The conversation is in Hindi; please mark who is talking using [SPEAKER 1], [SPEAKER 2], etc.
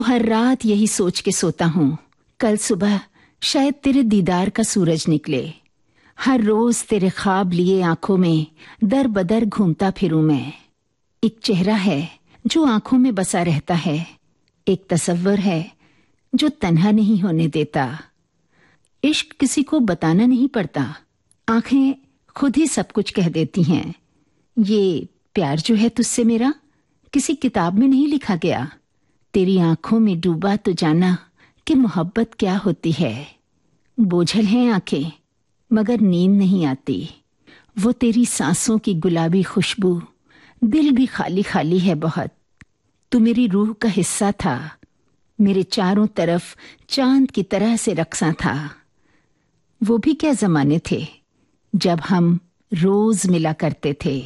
[SPEAKER 1] हर रात यही सोच के सोता हूँ, कल सुबह शायद तेरे दीदार का सूरज निकले। हर रोज तेरे ख्वाब लिए आंखों में दर बदर घूमता फिरूं मैं। एक चेहरा है जो आंखों में बसा रहता है, एक तसव्वुर है जो तन्हा नहीं होने देता। इश्क किसी को बताना नहीं पड़ता, आंखें खुद ही सब कुछ कह देती हैं। ये प्यार जो है तुझसे मेरा किसी किताब में नहीं लिखा गया। तेरी आंखों में डूबा तो जाना कि मोहब्बत क्या होती है। बोझल हैं आंखें मगर नींद नहीं आती। वो तेरी सांसों की गुलाबी खुशबू, दिल भी खाली खाली है बहुत। तू मेरी रूह का हिस्सा था, मेरे चारों तरफ चांद की तरह से रक्सा था। वो भी क्या जमाने थे जब हम रोज मिला करते थे।